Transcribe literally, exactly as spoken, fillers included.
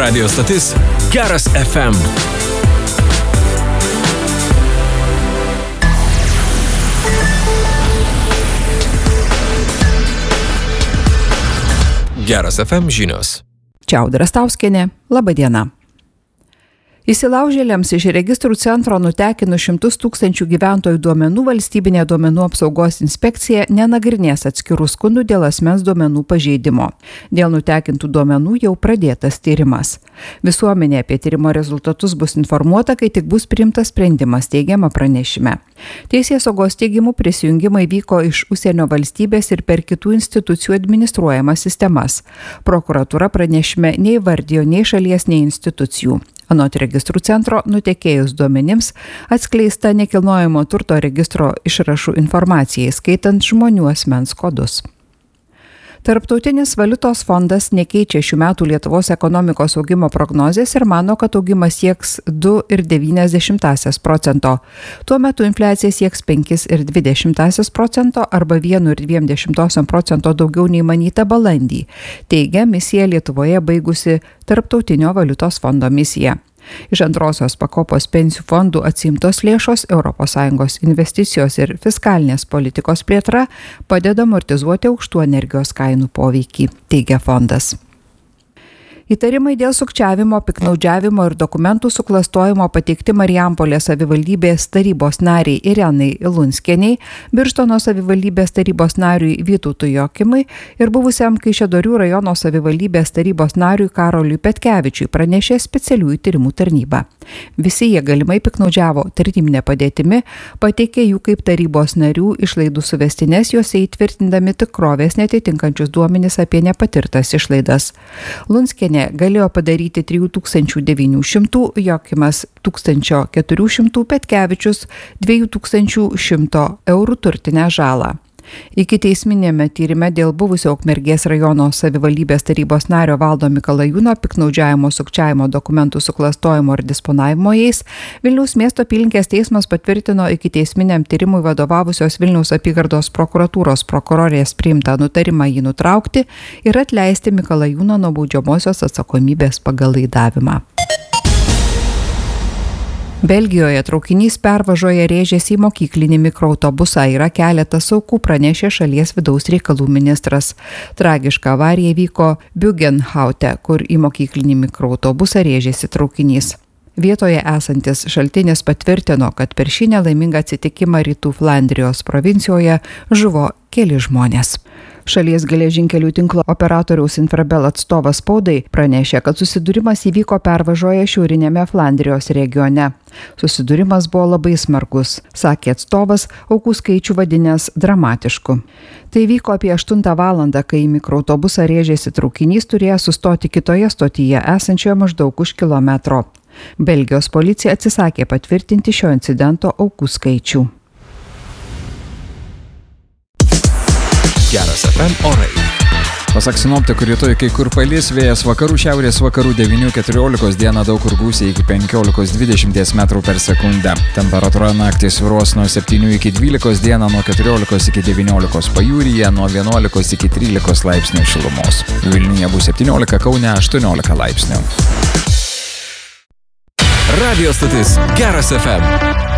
Radio stotis Geras F M. Geras F M žinios. Čia Audra Stauskienė. Labą dieną. Įsilaužėliams iš registrų centro nutekinus šimtus tūkstančių gyventojų duomenų valstybinė duomenų apsaugos inspekcija nenagrinės atskirų skundų dėl asmens duomenų pažeidimo. Dėl nutekintų duomenų jau pradėtas tyrimas. Visuomenė apie tyrimo rezultatus bus informuota, kai tik bus priimtas sprendimas, teigiama pranešime. Teisėsaugos teigimu prisijungimai vyko iš užsienio valstybės ir per kitų institucijų administruojamas sistemas. Prokuratūra pranešime neįvardijo nei šalies, nei institucijų. Anot registrų centro, nutekėjus duomenims, atskleista nekilnojamo turto registro išrašų informacijai, skaitant žmonių asmens kodus. Tarptautinis valiutos fondas nekeičia šių metų Lietuvos ekonomikos augimo prognozės ir mano, kad augimas sieks du ir devynias dešimtąsias procento. Tuo metu infliacija sieks penkis ir dvi dešimtąsias procento arba vienu ir dviem dešimtosiom procento daugiau nei manyta balandį, teigia misija Lietuvoje baigusi Tarptautinio valiutos fondo misija. Iš antrosios pakopos pensijų fondų atsiimtos lėšos, Europos Sąjungos investicijos ir fiskalinės politikos plėtra padeda amortizuoti aukštų energijos kainų poveikį, teigia fondas. Įtarimai dėl sukčiavimo, piknaudžiavimo ir dokumentų suklastojimo pateikti Marijampolės savivaldybės tarybos nariai Irenai Lunskienei, Birštono savivaldybės tarybos nariui Vytautui Jokimui ir buvusiam Kaišiadorių rajono savivaldybės tarybos nariui Karoliui Petkevičiui pranešė specialiųjų tyrimų tarnyba. Visi jie galimai piknaudžiavo tarnybine padėtimi, pateikė jų kaip tarybos narių išlaidų suvestines, juose įtvirtindami tikrovės netitinkančius duomenis apie nepatirtas išlaidas. Lunskienė galėjo padaryti trijų tūkstančių devynių šimtų, Jokimas tūkstančio keturių šimtų, Petkevičius dviejų tūkstančių šimto eurų turtinę žalą. Ikiteisminėme tyrime dėl buvusio Ukmergės rajono savivaldybės tarybos nario Valdo Mikalajūno piknaudžiavimo, sukčiavimo, dokumentų suklastojimo ir disponavimo jais, Vilniaus miesto apylinkės teismas patvirtino ikiteisminiam tyrimui vadovavusios Vilniaus apygardos prokuratūros prokurorės priimtą nutarimą jį nutraukti ir atleisti Mikalajūną nuo baudžiamosios atsakomybės pagal laidavimą. Belgijoje traukinys pervažoje rėžėsi į mokyklinį mikroautobusą, yra keletas aukų, pranešė šalies vidaus reikalų ministras. Tragiška avarija vyko Bugenhaute, kur į mokyklinį mikroautobusą rėžėsi traukinys. Vietoje esantis šaltinis patvirtino, kad per šį nelaimingą atsitikimą rytų Flandrijos provincijoje žuvo keli žmonės. Šalies geležinkelių tinklo operatoriaus Infrabel atstovas spaudai pranešė, kad susidūrimas įvyko pervažoje šiaurinėme Flandrijos regione. Susidūrimas buvo labai smarkus, sakė atstovas, aukų skaičių vadinęs dramatišku. Tai vyko apie aštuntą valandą, kai į mikroautobusą rėžėsi traukinys, turėjo sustoti kitoje stotyje, esančioje maždaug už kilometro. Belgijos policija atsisakė patvirtinti šio incidento aukų skaičių. Geras F M orai. Pasak sinoptikų, rytoj kai kur palis, vėjas vakarų šiaurės vakarų devynių keturiolikos, dieną daug kur gūsiai iki penkiolikos dvidešimties metrų per sekundę. Temperatūra naktį svyruos nuo septynių iki dvylikos, dieną nuo keturiolikos iki devyniolikos, pajūryje nuo vienuolikos iki trylikos laipsnių šilumos. Vilniuje bus septyniolika, Kaune aštuoniolika laipsnių. Radio stotis Geras F M.